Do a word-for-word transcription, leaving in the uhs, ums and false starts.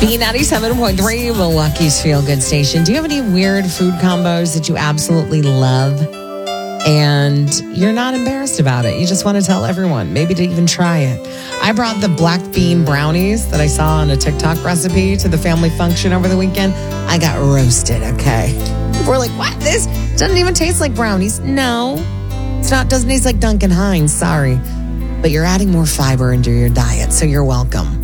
B ninety-seven point three, Milwaukee's Feel Good Station. Do you have any weird food combos that you absolutely love and you're not embarrassed about it? You just want to tell everyone, maybe to even try it. I brought the black bean brownies that I saw on a TikTok recipe to the family function over the weekend. I got roasted, okay? We're like, what? This doesn't even taste like brownies. No, it's not. Doesn't taste like Duncan Hines. Sorry. But you're adding more fiber into your diet, so you're welcome.